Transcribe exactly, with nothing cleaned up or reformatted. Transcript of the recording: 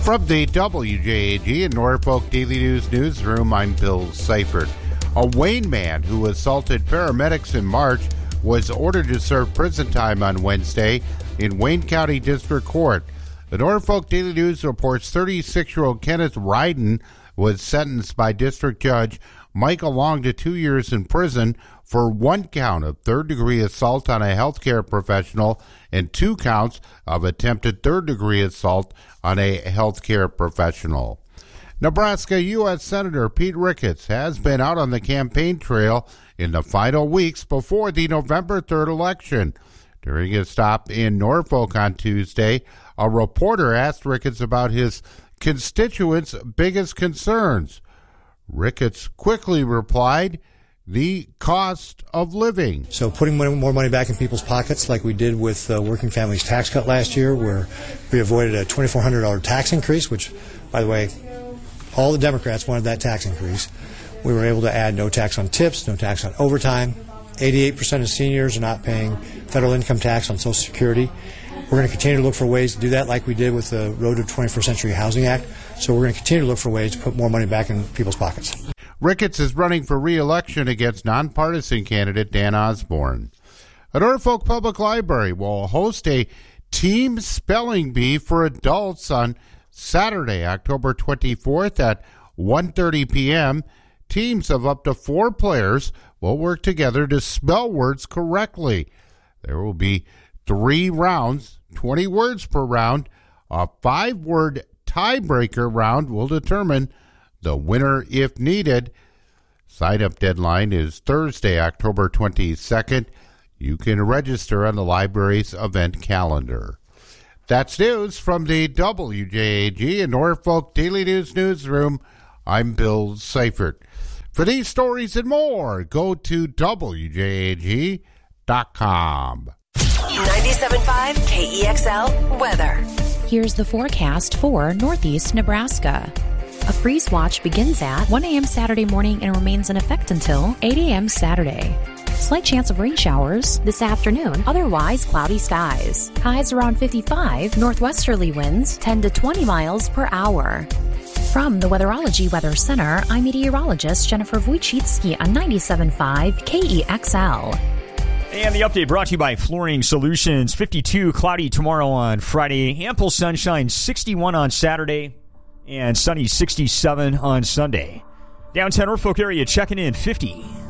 From the W J A G and Norfolk Daily News newsroom, I'm Bill Seifert. A Wayne man who assaulted paramedics in March was ordered to serve prison time on Wednesday in Wayne County District Court. The Norfolk Daily News reports thirty-six-year-old Kenneth Ryden was sentenced by District Judge Michael Long to two years in prison for one count of third-degree assault on a healthcare professional and two counts of attempted third-degree assault on a healthcare professional. Nebraska U S Senator Pete Ricketts has been out on the campaign trail in the final weeks before the November third election. During a stop in Norfolk on Tuesday, a reporter asked Ricketts about his constituents' biggest concerns. Ricketts quickly replied, the cost of living. So putting more money back in people's pockets like we did with the Working Families Tax Cut last year, where we avoided a twenty-four hundred dollars tax increase, which, by the way, all the Democrats wanted that tax increase. We were able to add no tax on tips, no tax on overtime. eighty-eight percent of seniors are not paying federal income tax on Social Security. We're going to continue to look for ways to do that like we did with the Road to twenty-first Century Housing Act. So we're going to continue to look for ways to put more money back in people's pockets. Ricketts is running for re-election against nonpartisan candidate Dan Osborne. The Norfolk Public Library will host a team spelling bee for adults on Saturday, October twenty-fourth at one thirty p.m. Teams of up to four players will work together to spell words correctly. There will be three rounds, twenty words per round. A five-word tiebreaker round will determine the winner if needed. Sign-up deadline is Thursday, October twenty-second. You can register on the library's event calendar. That's news from the W J A G and Norfolk Daily News newsroom. I'm Bill Seifert. For these stories and more, go to W J A G dot com. ninety-seven point five K E X L weather. Here's the forecast for Northeast Nebraska. A freeze watch begins at one a.m. Saturday morning and remains in effect until eight a.m. Saturday. Slight chance of rain showers this afternoon, otherwise cloudy skies. Highs around fifty-five, northwesterly winds ten to twenty miles per hour. From the Weatherology Weather Center, I'm meteorologist Jennifer Wojcicki on ninety-seven point five K E X L. And the update brought to you by Flooring Solutions. fifty-two, cloudy tomorrow on Friday. Ample sunshine, sixty-one on Saturday. And sunny, sixty-seven on Sunday. Downtown Norfolk area checking in, fifty.